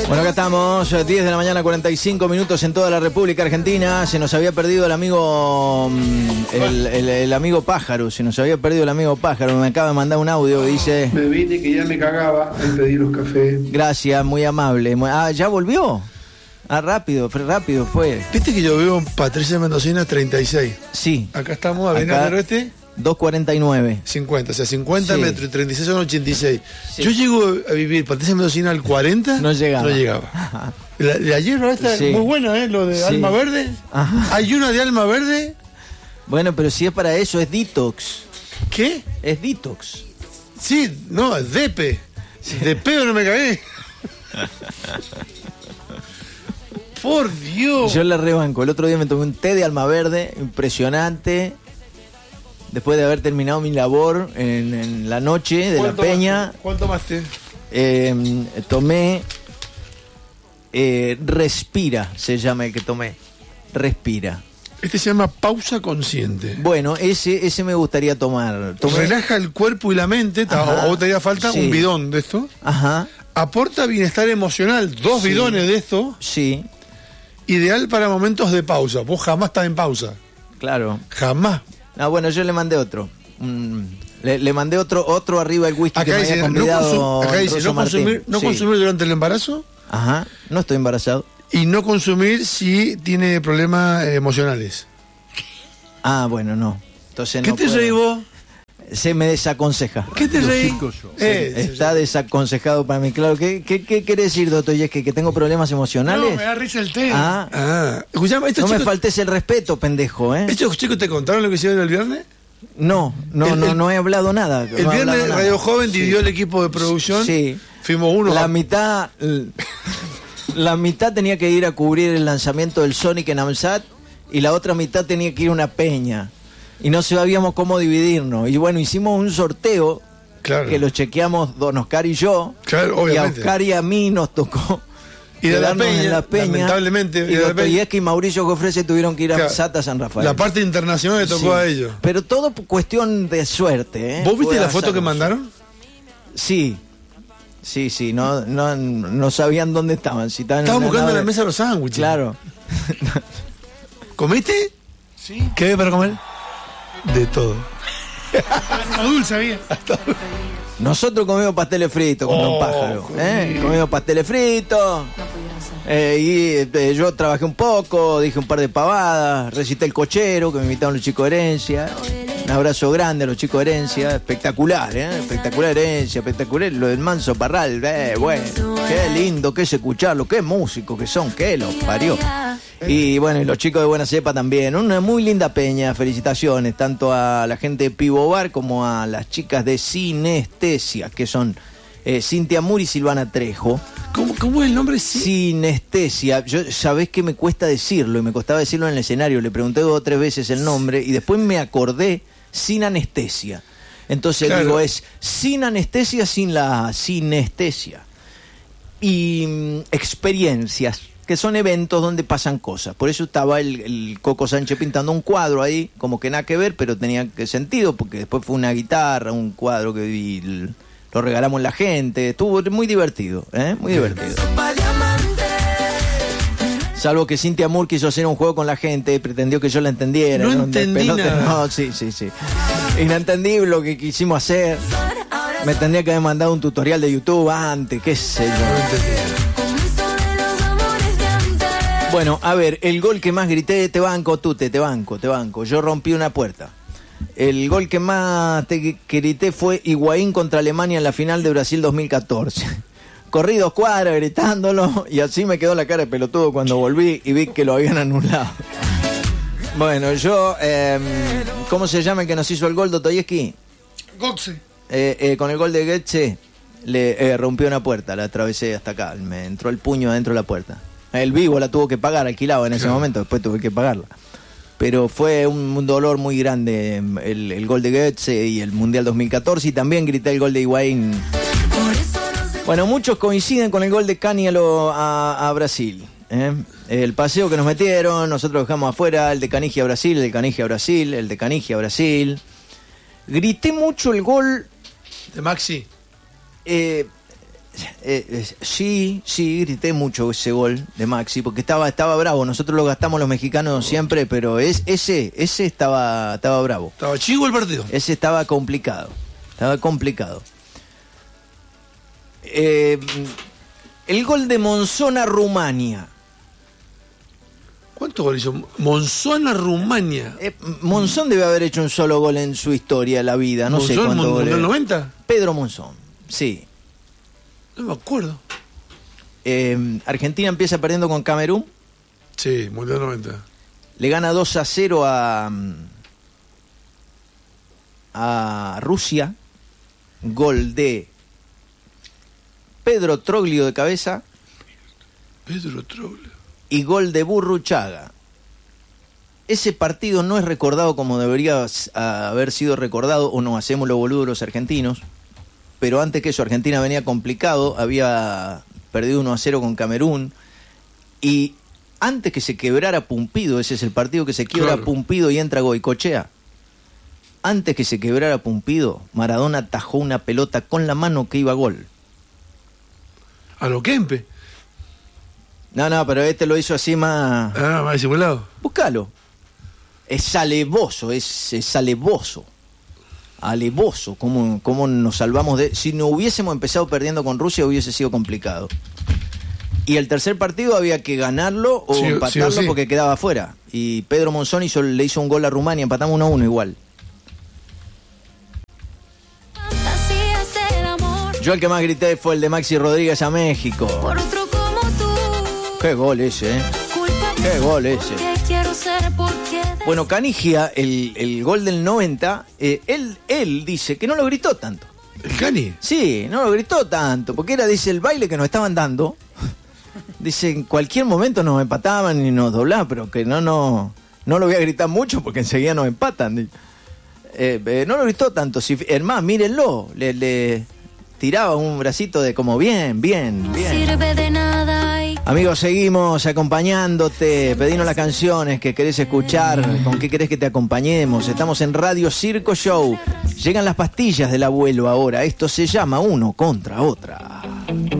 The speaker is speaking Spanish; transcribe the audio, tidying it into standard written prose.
Bueno, acá estamos, 10 de la mañana, 45 minutos en toda la República Argentina. Se nos había perdido el amigo el amigo Pájaro, me acaba de mandar un audio que dice... Me vine que ya me cagaba al pedir los cafés. Gracias, muy amable. ¿Ya volvió? Rápido fue. ¿Viste que yo vivo en Patricia Mendocina 36? Sí. Acá estamos, Avenida del Oeste. 249. 50, o sea, 50 sí. metros y 36 son 86. Sí. Yo llego a vivir Patricia Mendocina al 40. No llegaba. La hierba esta sí. es muy buena, lo de sí. alma verde. Ajá. Hay una de alma verde. Bueno, pero si es para eso, es detox. ¿Qué? Es detox. Sí, no, es depe. De pedo no me cagué. Por Dios. Yo la rebanco. El otro día me tomé un té de alma verde, impresionante. Después de haber terminado mi labor en la noche de la peña. ¿Cuánto más té? Tomé Respira, se llama el que tomé. Respira. Este se llama pausa consciente. Bueno, ese me gustaría tomar. Relaja el cuerpo y la mente. Ajá. ¿A vos te haría falta sí. un bidón de esto? Ajá. Aporta bienestar emocional, 2 sí. bidones de esto. Sí. Ideal para momentos de pausa. Vos jamás estás en pausa. Claro. Jamás. Bueno, yo le mandé otro. Le mandé otro arriba el whisky acá que me dice, había convidado. acá dice, no consumir durante el embarazo. Ajá. No estoy embarazado. Y no consumir si tiene problemas emocionales. Bueno, no. Entonces ¿Qué no te puedo. reí vos? Se me desaconseja. ¿Qué te reí? Está desaconsejado para mí. Claro, ¿qué quiere decir, Dostoyevsky? ¿Que tengo problemas emocionales? No, me da risa el té. Escuchame, no me faltes el respeto, pendejo, ¿eh? ¿Estos chicos te contaron lo que hicieron el viernes? No he hablado nada. El viernes Radio Joven dividió el equipo de producción. Sí. Fuimos uno. La mitad tenía que ir a cubrir el lanzamiento del Sonic en AMSAT y la otra mitad tenía que ir a una peña. Y no sabíamos cómo dividirnos. Y bueno, hicimos un sorteo que lo chequeamos Don Oscar y yo. Claro, obviamente. Y a Oscar y a mí nos tocó y de quedarnos en la peña. Lamentablemente. Y Dostoyevsky y Mauricio Joffre se tuvieron que ir a Sata San Rafael. La parte internacional le tocó a ellos. Pero todo cuestión de suerte, ¿eh? ¿Vos viste la foto que mandaron? Sí. No sabían dónde estaban. Si estaban buscando en la mesa los sándwiches. Claro. ¿Comiste? Sí. ¿Qué había para comer? De todo. Hasta dulce había. Nosotros comimos pasteles fritos con Don Pájaro. Comimos pasteles fritos. Y yo trabajé un poco, dije un par de pavadas, recité el cochero que me invitaron los chicos de Herencia. Un abrazo grande a los chicos de Herencia. Espectacular, espectacular Herencia, espectacular. Lo del Manso Parral, bueno, qué lindo que es escucharlo, qué músicos que son, qué los parió. Y bueno, y los chicos de Buena Cepa también. Una muy linda peña, felicitaciones, tanto a la gente de Pivo Bar como a las chicas de Sinestesia, que son Cintia Muri y Silvana Trejo. ¿Cómo es el nombre? Sinestesia. Sabés que me cuesta decirlo, y me costaba decirlo en el escenario. Le pregunté 2 o 3 veces el nombre y después me acordé, sin anestesia. Entonces digo, es sin anestesia, sin la A, sinestesia. Y experiencias, que son eventos donde pasan cosas. Por eso estaba el Coco Sánchez pintando un cuadro ahí, como que nada que ver, pero tenía sentido, porque después fue una guitarra, un cuadro que lo regalamos a la gente. Estuvo muy divertido, muy divertido. Salvo que Cintia Moore quiso hacer un juego con la gente, pretendió que yo la entendiera. No entendí nada. No, sí. Inentendible lo que quisimos hacer. Me tendría que haber mandado un tutorial de YouTube antes, qué sé yo. Bueno, a ver, el gol que más grité, te banco. Yo rompí una puerta. El gol que más te grité fue Higuaín contra Alemania en la final de Brasil 2014. Corrí 2 cuadras gritándolo y así me quedó la cara de pelotudo cuando volví y vi que lo habían anulado. Bueno, yo... ¿cómo se llama el que nos hizo el gol, Dostoyevsky? Götze. Con el gol de Götze le rompió una puerta, la atravesé hasta acá, me entró el puño adentro de la puerta. El vivo la tuvo que pagar, alquilado en ese momento, después tuve que pagarla. Pero fue un dolor muy grande el gol de Götze y el Mundial 2014, y también grité el gol de Higuaín. Bueno, muchos coinciden con el gol de Cani a Brasil. El paseo que nos metieron, nosotros dejamos afuera el de Canigia a Brasil, el de Canigia a Brasil, el de Canigia a Brasil. Grité mucho el gol de Maxi. Sí, grité mucho ese gol de Maxi, porque estaba bravo. Nosotros lo gastamos los mexicanos siempre, pero ese estaba bravo. Estaba chivo el partido. Ese estaba complicado. El gol de Monzón a Rumania. ¿Cuántos goles hizo? Monzón a Rumania. Monzón debe haber hecho un solo gol en su historia, la vida. No sé cuántos goles. ¿Mundial 90? Pedro Monzón, sí. No me acuerdo. Argentina empieza perdiendo con Camerún. Sí, Mundial 90. Le gana 2-0 a Rusia. Gol de Pedro Troglio de cabeza. Pedro Troglio. Y gol de Burruchaga. Ese partido no es recordado como debería haber sido recordado, o nos hacemos los boludos los argentinos. Pero antes que eso, Argentina venía complicado, había perdido 1-0 con Camerún. Y antes que se quebrara Pumpido, ese es el partido que se quiebra, claro, Pumpido y entra Goicoechea. Antes que se quebrara Pumpido, Maradona atajó una pelota con la mano que iba a gol. ¿A lo Kempe? No, pero este lo hizo así más... más disimulado. Búscalo. Es alevoso, es alevoso. Alevoso, cómo nos salvamos de... Si no hubiésemos empezado perdiendo con Rusia, hubiese sido complicado. Y el tercer partido había que ganarlo o empatarlo, sí. Porque quedaba afuera. Y Pedro Monzón le hizo un gol a Rumania, empatamos 1-1 igual. Yo el que más grité fue el de Maxi Rodríguez a México. Por otro como tú. Qué gol ese, ¿eh? Qué gol ese. Bueno, Canigia, el gol del 90, él dice que no lo gritó tanto. ¿El Cani? Sí, no lo gritó tanto, porque era, dice, el baile que nos estaban dando. Dice, en cualquier momento nos empataban y nos doblaban, pero que no lo voy a gritar mucho porque enseguida nos empatan. No lo gritó tanto. Si, hermano, mírenlo, le tiraba un bracito de como bien. No sirve de nada. Amigos, seguimos acompañándote. Pedinos las canciones que querés escuchar, con qué querés que te acompañemos. Estamos en Radio Circo Show. Llegan las pastillas del abuelo ahora. Esto se llama Uno contra Otra.